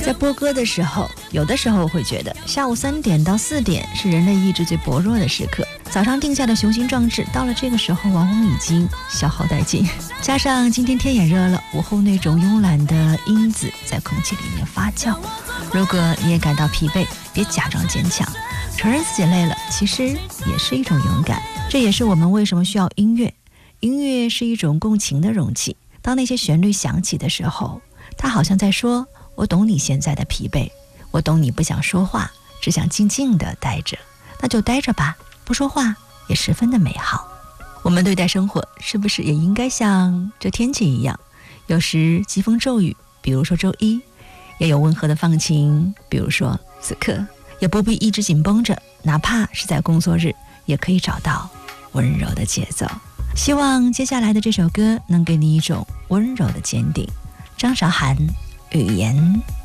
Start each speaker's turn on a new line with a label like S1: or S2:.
S1: 在播歌的时候，有的时候会觉得下午3点到4点是人类意志最薄弱的时刻，早上定下的雄心壮志到了这个时候往往已经消耗殆尽。加上今天天也热了，午后那种慵懒的因子在空气里面发酵。如果你也感到疲惫，别假装坚强，承认自己累了其实也是一种勇敢。这也是我们为什么需要音乐。音乐是一种共情的容器，当那些旋律响起的时候，它好像在说，我懂你现在的疲惫，我懂你不想说话，只想静静地待着，那就待着吧，不说话也十分的美好。我们对待生活是不是也应该像这天气一样，有时疾风骤雨，比如说周一，也有温和的放晴，比如说此刻，也不必一直紧绷着，哪怕是在工作日，也可以找到温柔的节奏。希望接下来的这首歌能给你一种温柔的坚定。张韶涵，语言。